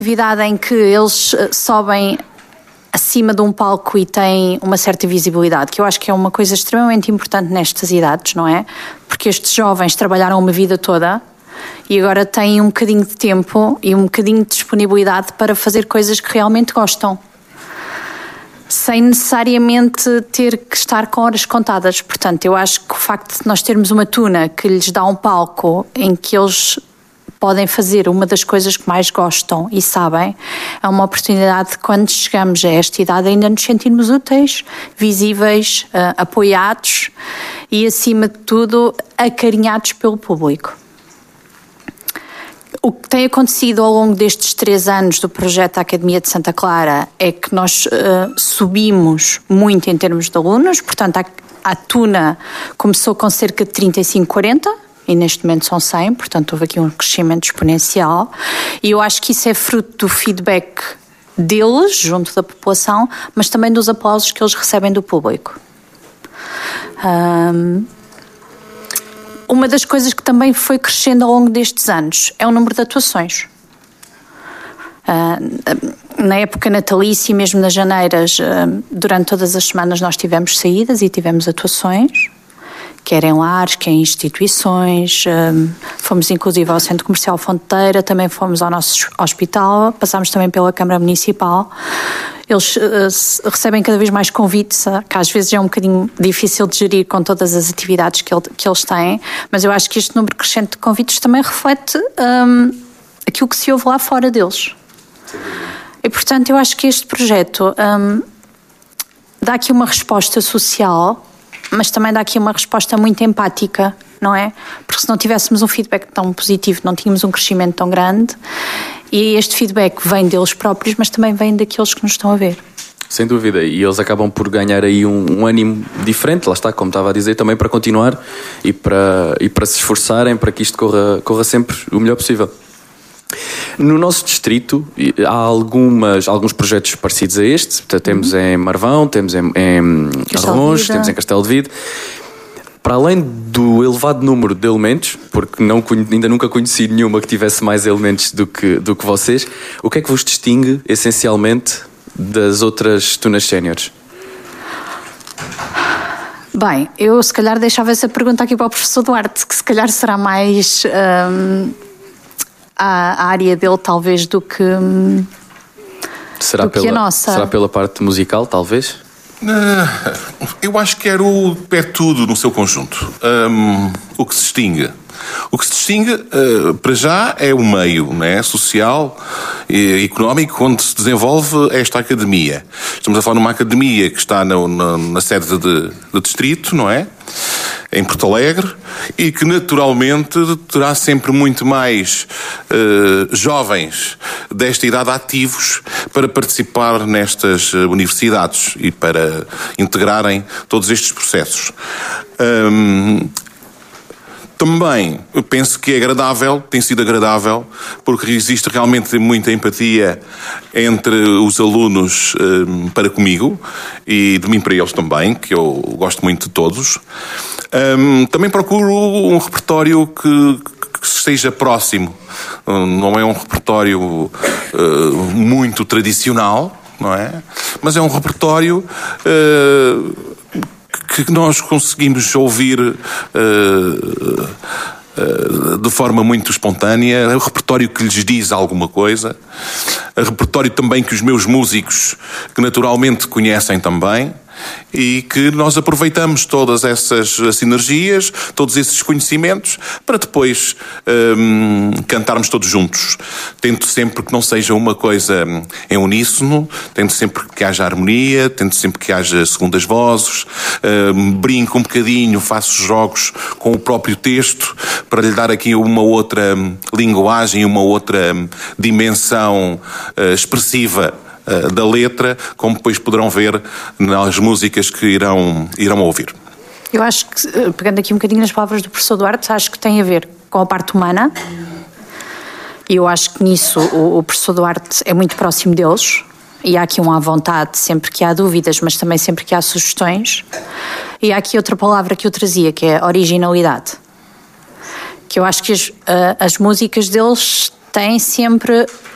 atividade em que eles sobem acima de um palco e têm uma certa visibilidade, que eu acho que é uma coisa extremamente importante nestas idades, não é? Porque estes jovens trabalharam uma vida toda e agora têm um bocadinho de tempo e um bocadinho de disponibilidade para fazer coisas que realmente gostam, sem necessariamente ter que estar com horas contadas. Portanto, eu acho que o facto de nós termos uma tuna que lhes dá um palco em que eles podem fazer uma das coisas que mais gostam e sabem, é uma oportunidade de, quando chegamos a esta idade, ainda nos sentirmos úteis, visíveis, apoiados e, acima de tudo, acarinhados pelo público. O que tem acontecido ao longo destes 3 anos do projeto Academia de Santa Clara é que nós subimos muito em termos de alunos. Portanto, a tuna começou com cerca de 35, 40 e neste momento são 100, portanto houve aqui um crescimento exponencial e eu acho que isso é fruto do feedback deles, junto da população, mas também dos aplausos que eles recebem do público. Uma das coisas que também foi crescendo ao longo destes anos é o número de atuações. Na época natalícia e mesmo nas janeiras, durante todas as semanas nós tivemos saídas e tivemos atuações, quer em lares, quer em instituições. Fomos inclusive ao Centro Comercial Fonteira, também fomos ao nosso hospital, passámos também pela Câmara Municipal. Eles recebem cada vez mais convites, que às vezes é um bocadinho difícil de gerir com todas as atividades que eles têm, mas eu acho que este número crescente de convites também reflete aquilo que se ouve lá fora deles. E, portanto, eu acho que este projeto dá aqui uma resposta social, mas também dá aqui uma resposta muito empática, não é? Porque se não tivéssemos um feedback tão positivo, não tínhamos um crescimento tão grande, e este feedback vem deles próprios, mas também vem daqueles que nos estão a ver. Sem dúvida, e eles acabam por ganhar aí um ânimo diferente, lá está, como estava a dizer, também para continuar e para se esforçarem para que isto corra sempre o melhor possível. No nosso distrito há alguns projetos parecidos a este. Temos em Marvão, temos em Arronge, temos em Castelo de Vide. Para além do elevado número de elementos, porque ainda nunca conheci nenhuma que tivesse mais elementos do que vocês, o que é que vos distingue essencialmente das outras tunas séniores? Bem, eu se calhar deixava essa pergunta aqui para o professor Duarte, que se calhar será mais a área dele talvez do que que a nossa. Será pela parte musical, talvez? Eu acho que era tudo no seu conjunto. O que se distingue? O que se distingue, para já, é o meio, né, social e económico onde se desenvolve esta academia. Estamos a falar numa academia que está na sede do distrito, não é? Em Porto Alegre, e que naturalmente terá sempre muito mais jovens desta idade ativos para participar nestas universidades e para integrarem todos estes processos. Também penso que é agradável, tem sido agradável, porque existe realmente muita empatia entre os alunos para comigo e de mim para eles também, que eu gosto muito de todos. Também procuro um repertório que esteja próximo. Não é um repertório muito tradicional, não é? Mas é um repertório que nós conseguimos ouvir de forma muito espontânea, é um repertório que lhes diz alguma coisa, é um repertório também que os meus músicos, que naturalmente conhecem também, e que nós aproveitamos todas essas sinergias, todos esses conhecimentos, para depois cantarmos todos juntos. Tento sempre que não seja uma coisa em uníssono, tento sempre que haja harmonia, tento sempre que haja segundas vozes, brinco um bocadinho, faço jogos com o próprio texto, para lhe dar aqui uma outra linguagem, uma outra dimensão expressiva da letra, como depois poderão ver nas músicas que irão ouvir. Eu acho que, pegando aqui um bocadinho nas palavras do professor Duarte, acho que tem a ver com a parte humana, e eu acho que nisso o professor Duarte é muito próximo deles, e há aqui uma vontade sempre que há dúvidas, mas também sempre que há sugestões. E há aqui outra palavra que eu trazia, que é originalidade, que eu acho que as músicas deles têm sempre